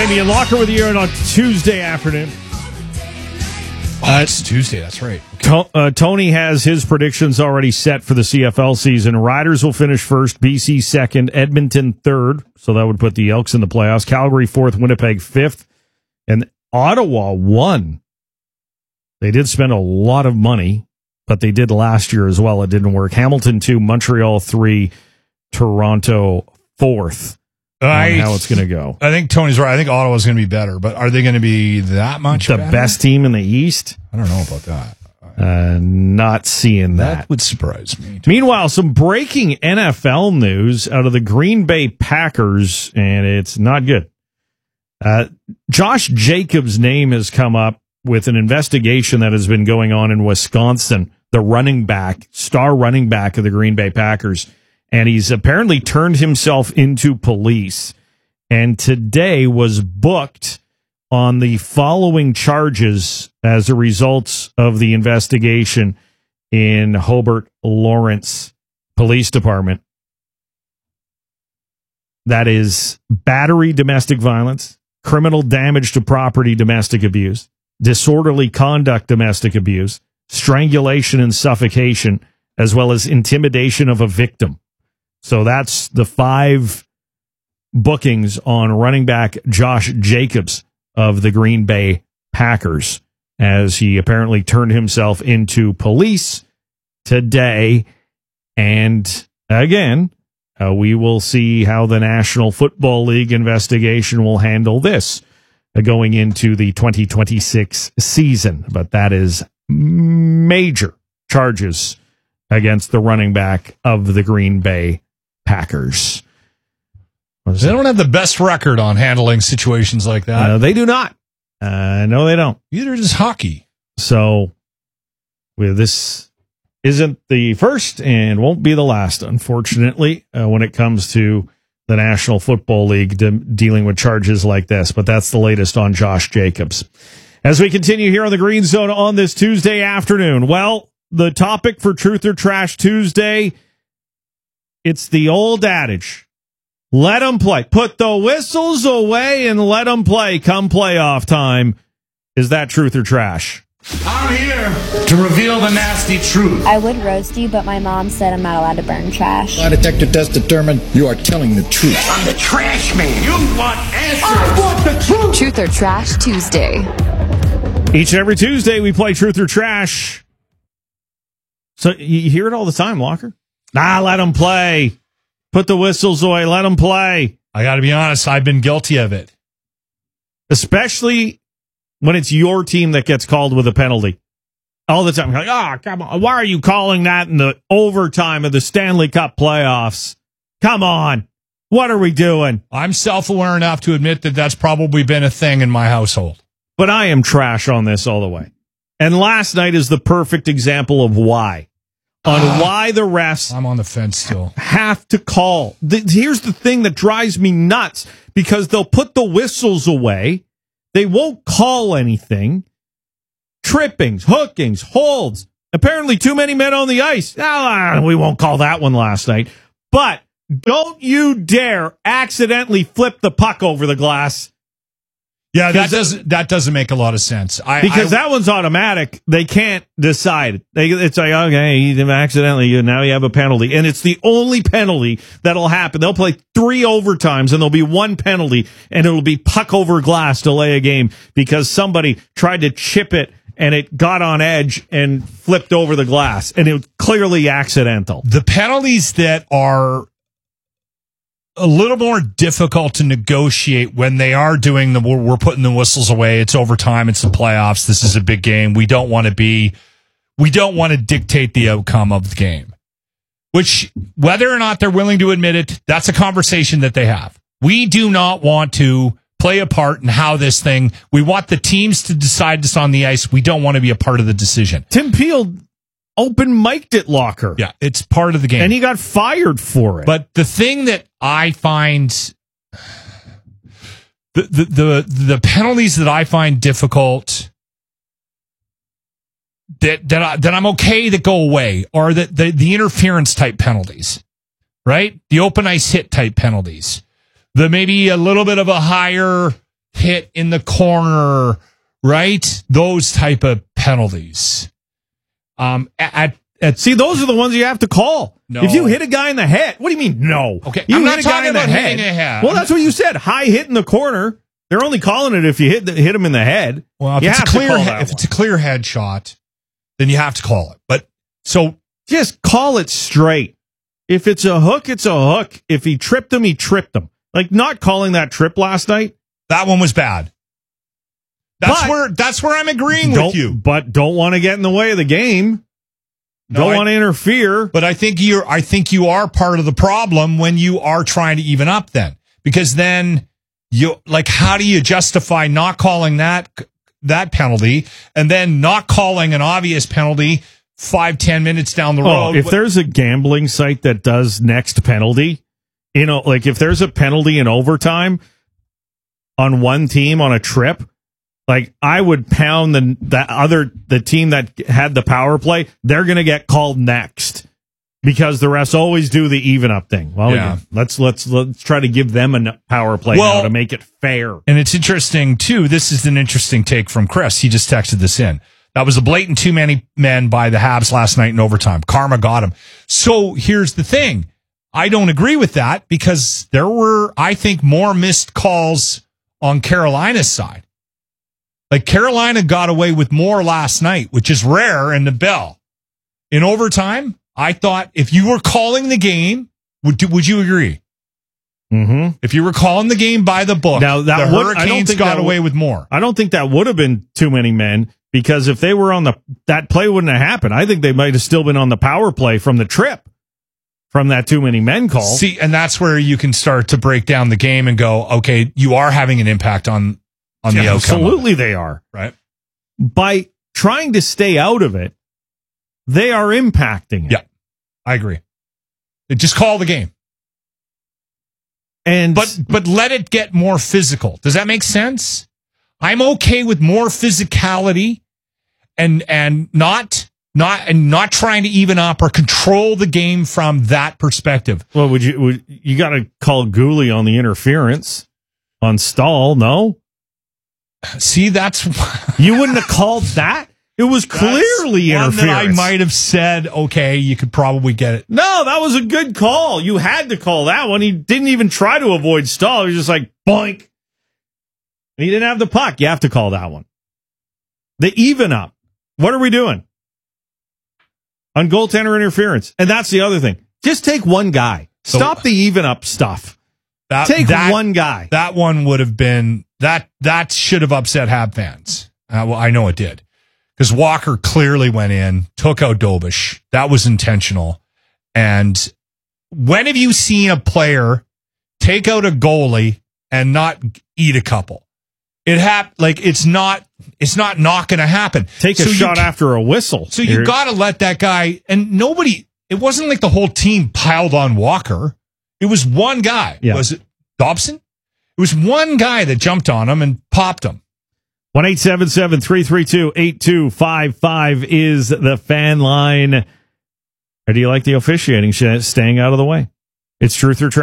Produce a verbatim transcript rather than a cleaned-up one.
Damian Locker with you on a Tuesday afternoon. Oh, it's Tuesday. That's right. Okay. To, uh, Tony has his predictions already set for the C F L season. Riders will finish first, B C second, Edmonton third. So that would put the Elks in the playoffs. Calgary fourth, Winnipeg fifth, and Ottawa one. They did spend a lot of money, but they did last year as well. It didn't work. Hamilton two, Montreal three, Toronto fourth. I, how it's going to go. I think Tony's right. I think Ottawa's going to be better, but are they going to be that much the better? best team in the East? I don't know about that. Uh, not seeing that. That would surprise me. Meanwhile, some breaking N F L news out of the Green Bay Packers, and it's not good. Uh, Josh Jacobs' name has come up with an investigation that has been going on in Wisconsin, the running back, star running back of the Green Bay Packers. And he's apparently turned himself into police, and today was booked on the following charges as a result of the investigation in Hobart Lawrence Police Department. That is battery, domestic violence, criminal damage to property, domestic abuse, disorderly conduct, domestic abuse, strangulation and suffocation, as well as intimidation of a victim. So that's the five bookings on running back Josh Jacobs of the Green Bay Packers, as he apparently turned himself into police today. And again, uh, we will see how the National Football League investigation will handle this uh, going into the twenty twenty-six season. But that is major charges against the running back of the Green Bay Packers. They don't have the best record on handling situations like that. Uh, they do not. Uh, no, they don't. Either does hockey. So, with this isn't the first and won't be the last, unfortunately, uh, when it comes to the National Football League de- dealing with charges like this. But that's the latest on Josh Jacobs. As we continue here on the Green Zone on this Tuesday afternoon, well, the topic for Truth or Trash Tuesday, it's the old adage. Let them play. Put the whistles away and let them play come playoff time. Is that truth or trash? I'm here to reveal the nasty truth. I would roast you, but my mom said I'm not allowed to burn trash. Lie detector test determined you are telling the truth. I'm the trash man. You want answers. I want the truth. Truth or Trash Tuesday. Each and every Tuesday, we play Truth or Trash. So you hear it all the time, Locker. Nah, let them play. Put the whistles away. Let them play. I got to be honest. I've been guilty of it. Especially when it's your team that gets called with a penalty. All the time. You're like, oh, come on. Why are you calling that in the overtime of the Stanley Cup playoffs? Come on. What are we doing? I'm self-aware enough to admit that that's probably been a thing in my household. But I am trash on this all the way. And last night is the perfect example of why. On uh, why the refs I'm on the fence still. have to call. The, here's the thing that drives me nuts, because they'll put the whistles away. They won't call anything. Trippings, hookings, holds. Apparently too many men on the ice. Ah, we won't call that one last night. But don't you dare accidentally flip the puck over the glass. Yeah, that doesn't that doesn't make a lot of sense. I, because I, that one's automatic. They can't decide. They, it's like, okay, you accidentally, now you have a penalty. And it's the only penalty that'll happen. They'll play three overtimes and there'll be one penalty, and it'll be puck over glass to lay a game because somebody tried to chip it and it got on edge and flipped over the glass. And it was clearly accidental. The penalties that are a little more difficult to negotiate when they are doing the, we're, we're putting the whistles away. It's overtime. It's the playoffs. This is a big game. We don't want to be, we don't want to dictate the outcome of the game, which whether or not they're willing to admit it, that's a conversation that they have. We do not want to play a part in how this thing, we want the teams to decide this on the ice. We don't want to be a part of the decision. Tim Peel open mic'd it, Locker. Yeah, it's part of the game. And he got fired for it. But the thing that I find, the the the, the penalties that I find difficult, that that, I, that I'm okay that go away, are the, the, the interference type penalties, right? The open ice hit type penalties. The maybe a little bit of a higher hit in the corner, right? Those type of penalties. Um, at, at See, those are the ones you have to call. No. If you hit a guy in the head, what do you mean, no? Okay, you I'm hit not a guy talking in the about head. hitting a head. Well, that's what you said. High hit in the corner. They're only calling it if you hit the, hit him in the head. Well, if you it's a have to clear call he- that if one. it's a clear headshot, then you have to call it. But so Just call it straight. If it's a hook, it's a hook. If he tripped him, he tripped him. Like not calling that trip last night. that one was bad. That's But- where that's where I'm agreeing Don't, with you. but don't want to get in the way of the game. No, don't I- want to interfere. But I think you're I think you are part of the problem when you are trying to even up then. Because then you like how do you justify not calling that that penalty and then not calling an obvious penalty five, ten minutes down the Oh, road? if there's a gambling site that does next penalty, you know, like if there's a penalty in overtime on one team on a trip, like I would pound the the other the team that had the power play. They're going to get called next because the refs always do the even up thing. Well, Yeah. yeah, let's let's let's try to give them a n- power play Well- now to make it fair. And it's interesting, too. This is an interesting take from Chris. He just texted this in. That was a blatant too many men by the Habs last night in overtime. Karma got him. So here's the thing. I don't agree with that because there were, I think, more missed calls on Carolina's side. Like Carolina got away with more last night, which is rare in the Bell. In overtime, I thought if you were calling the game, would, would you agree? Mm-hmm. If you were calling the game by the book, Now, that the would- I don't Hurricanes think got that away would- with more. I don't think that would have been too many men because if they were on the that play wouldn't have happened. I think they might have still been on the power play from the trip from that too many men call. See, and that's where you can start to break down the game and go, okay, you are having an impact on on the Yeah, outcome. of it, absolutely, they are. right? By trying to stay out of it, they are impacting it. Yeah, I agree. Just call the game, And but but let it get more physical. Does that make sense? I'm okay with more physicality, and and not not and not trying to even up or control the game from that perspective. well, would you would you got to call Gooley on the interference on Stahl? No, See, that's you wouldn't have called that. It was clearly That's one interference. that I might have said, okay, you could probably get it. No, that was a good call. You had to call that one. He didn't even try to avoid Stahl. He was just like, boink. And he didn't have the puck. You have to call that one. The even up. What are we doing? On goaltender interference. And that's the other thing. Just take one guy. So- Stop the even up stuff. That, Take that, one guy. That one would have been that. That should have upset Hab fans. Uh, well, I know it did because Walker clearly went in, took out Dobish. That was intentional. And when have you seen a player take out a goalie and not eat a couple? It hap- like it's not. It's not not going to happen. Take a So you shot ca- after a whistle. So you Here- got to let that guy. And nobody. It wasn't like the whole team piled on Walker. It was one guy. Yeah. Was it Dobson? It was one guy that jumped on him and popped him. one eight seven seven, three three two, eight two five five is the fan line. Or do you like the officiating sh- staying out of the way? It's truth or trash.